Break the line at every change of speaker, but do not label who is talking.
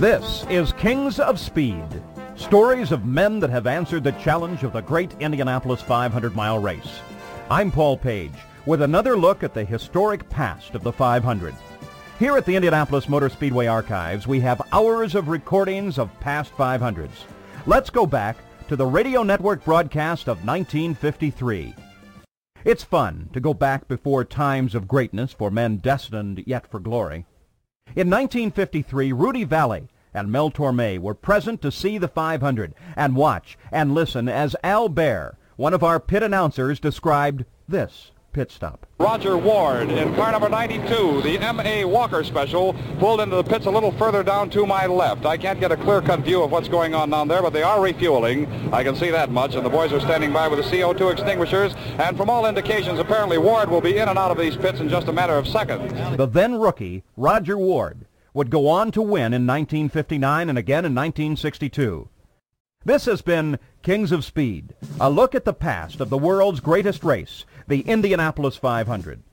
This is Kings of Speed, stories of men that have answered the challenge of the great Indianapolis 500-mile race. I'm Paul Page with another look at the historic past of the 500. Here at the Indianapolis Motor Speedway Archives, we have hours of recordings of past 500s. Let's go back to the radio network broadcast of 1953. It's fun to go back before times of greatness for men destined yet for glory. In 1953, Rudy Vallée and Mel Torme were present to see the 500 and watch and listen as Al Baer, one of our pit announcers, described this pit stop.
Roger Ward in car number 92, the M.A. Walker Special, pulled into the pits a little further down to my left. I can't get a clear-cut view of what's going on down there, but they are refueling. I can see that much, and the boys are standing by with the CO2 extinguishers, and from all indications, apparently Ward will be in and out of these pits in just a matter of seconds.
The then rookie, Roger Ward, would go on to win in 1959 and again in 1962. This has been Kings of Speed, a look at the past of the world's greatest race, the Indianapolis 500.